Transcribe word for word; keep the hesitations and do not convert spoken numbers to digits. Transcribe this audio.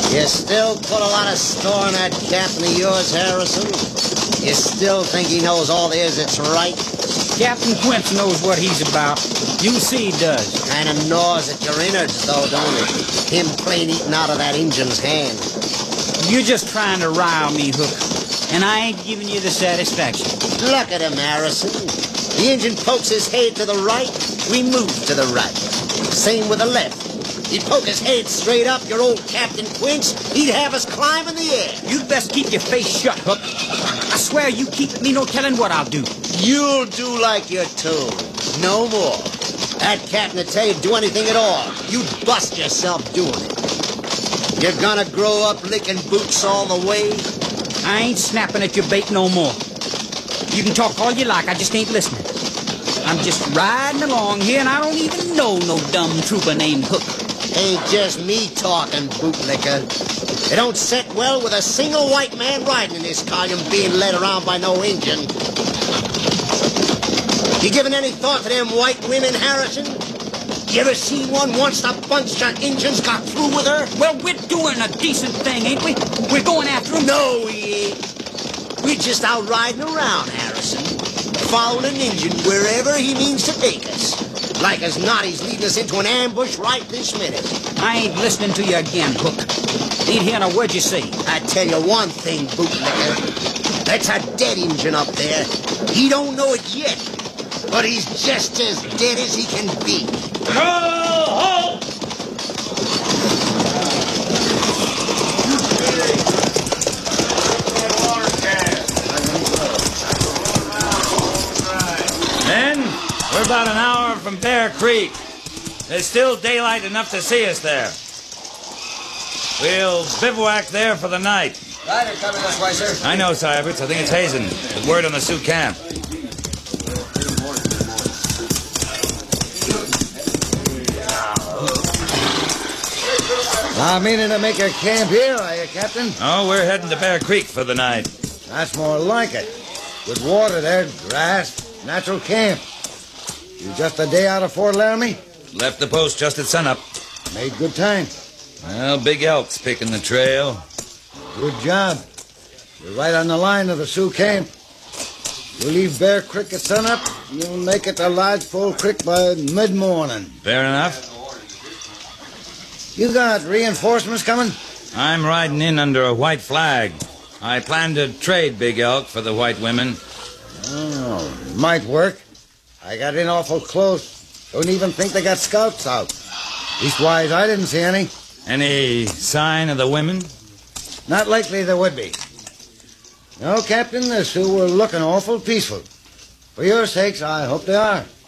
You still put a lot of store in that captain of yours, Harrison? You still think he knows all there is that's right? Captain Quince knows what he's about. You see he does. Kinda gnaws at your innards, though, don't it? Him plain eating out of that Injun's hand. You're just trying to rile me, Hook. And I ain't giving you the satisfaction. Look at him, Harrison. The Injun pokes his head to the right, we move to the right. Same with the left. He'd poke his head straight up, your old Captain Quince. He'd have us climb in the air. You'd best keep your face shut, Hook. I swear you keep me no telling what I'll do. You'll do like you're told. No more. That captain would tell you to do anything at all. You'd bust yourself doing it. You're gonna grow up licking boots all the way? I ain't snapping at your bait no more. You can talk all you like, I just ain't listening. I'm just riding along here, and I don't even know no dumb trooper named Hook. Ain't just me talking, bootlicker. It don't set well with a single white man riding in this column being led around by no Injun. You giving any thought to them white women, Harrison? You ever seen one once the bunch of Injuns got through with her? Well, we're doing a decent thing, ain't we? We're going after them. No, we ain't. We're just out riding around, Harrison. Following an Injun wherever he means to take us. Like as not, he's leading us into an ambush right this minute. I ain't listening to you again, Hook. Ain't hearing a word you say. I tell you one thing, bootlicker. That's a dead Injun up there. He don't know it yet, but he's just as dead as he can be. Call halt! Men, we're about an hour from Bear Creek. There's still daylight enough to see us there. We'll bivouac there for the night. Rider coming this way, sir. I know, Syberts. I think it's Hazen. With word on the Sioux camp. Not meaning to make a camp here, are you, Captain? Oh, we're heading to Bear Creek for the night. That's more like it. Good water there, grass, natural camp. You just a day out of Fort Laramie? Left the post just at sunup. Made good time. Well, Big Elk's picking the trail. Good job. You're right on the line of the Sioux camp. You leave Bear Creek at sunup, you'll make it to Lodgepole Creek by mid-morning. Fair enough. You got reinforcements coming? I'm riding in under a white flag. I plan to trade Big Elk for the white women. Oh, might work. I got in awful close. Don't even think they got scouts out. Leastwise, I didn't see any. Any sign of the women? Not likely there would be. No, Captain, the Sioux were looking awful peaceful. For your sakes, I hope they are.